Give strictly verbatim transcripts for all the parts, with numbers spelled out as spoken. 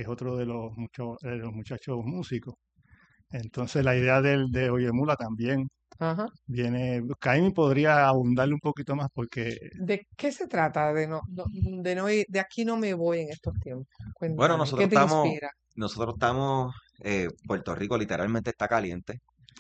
que es otro de los, muchos, de los muchachos músicos. Entonces la idea del, de Oyemula también Ajá. viene, Caimi podría abundarle un poquito más porque, ¿De qué se trata? De no, no- de no ir, de aquí no me voy en estos tiempos. Bueno, Cuéntame, nosotros ¿qué te estamos, inspira? nosotros estamos, eh, Puerto Rico literalmente está caliente.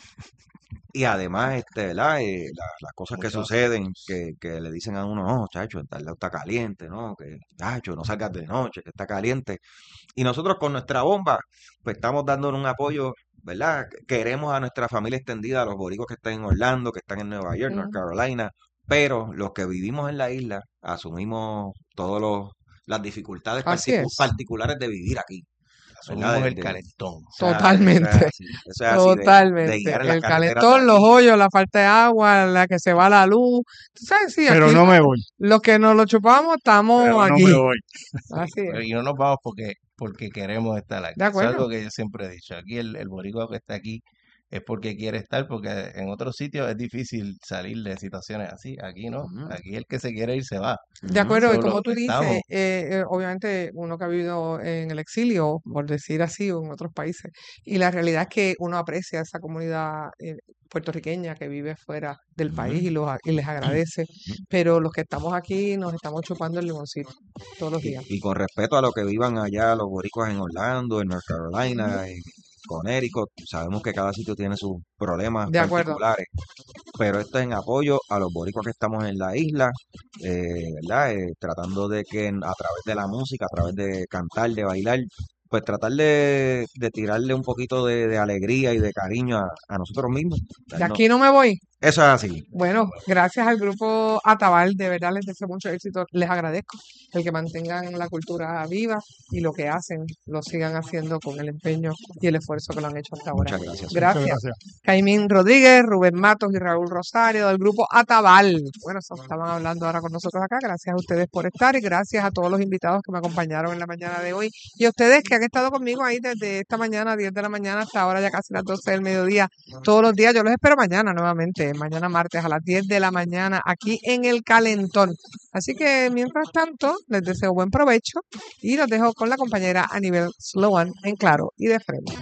Y además, este, ¿verdad? Eh, la- las cosas que muchas, suceden, que, que le dicen a uno, no, chacho, el lado está caliente, ¿no? Que, chacho, no salgas de noche, que está caliente. Y nosotros con nuestra bomba, pues estamos dando un apoyo, ¿verdad? Queremos a nuestra familia extendida, a los boricos que están en Orlando, que están en Nueva York, North Ujú. Carolina, pero los que vivimos en la isla asumimos todas las dificultades Así particu- es, particulares de vivir aquí, ¿verdad? Asumimos De, el de- calentón. o sea, eso es totalmente, así, eso es así de, de totalmente. guiar en las El carreteras de calentón, los aquí. hoyos, la falta de agua, la que se va la luz. Tú sabes, sí, pero aquí no me voy, los que nos lo chupamos estamos pero no me aquí. voy. Así es. Pero y no nos vamos porque, porque queremos estar aquí. ¿De Eso es acuerdo? algo que yo siempre he dicho. Aquí el, el boricua que está aquí es porque quiere estar, porque en otros sitios es difícil salir de situaciones así. Aquí no. Ujú, Aquí el que se quiere ir se va. De ujú. acuerdo, y Solo como tú dices, estamos. eh, eh, obviamente uno que ha vivido en el exilio, por decir así, o en otros países, y la realidad es que uno aprecia esa comunidad eh, puertorriqueña que vive fuera del país Ujú, y, los, a- y les agradece, ujú. pero los que estamos aquí nos estamos chupando el limoncito todos los Y, días. y con respeto a lo que vivan allá los boricuas en Orlando, en North Ujú. Carolina, en Connecticut, sabemos que cada sitio tiene sus problemas De acuerdo. particulares, pero esto es en apoyo a los boricuas que estamos en la isla, eh, ¿verdad? Eh, tratando de que en- a través de la música, a través de cantar, de bailar, pues tratar de, de tirarle un poquito de, de alegría y de cariño a, a nosotros mismos. De darnos- aquí no me voy. Eso es así. Bueno, gracias al grupo Atabal, de verdad les deseo mucho éxito. Les agradezco el que mantengan la cultura viva y lo que hacen lo sigan haciendo con el empeño y el esfuerzo que lo han hecho hasta ahora. Muchas gracias. Muchas Gracias. gracias. Caimín Rodríguez, Rubén Matos y Raúl Rosario del grupo Atabal. Bueno, eso estaban hablando ahora con nosotros acá. Gracias a ustedes por estar y gracias a todos los invitados que me acompañaron en la mañana de hoy y a ustedes que han estado conmigo ahí desde esta mañana, diez de la mañana hasta ahora ya casi las doce del mediodía. Todos los días, yo los espero mañana nuevamente, mañana martes a las diez de la mañana aquí en El Calentón. Así que mientras tanto, les deseo buen provecho y los dejo con la compañera Anibel Sloan en Claro y de Frente.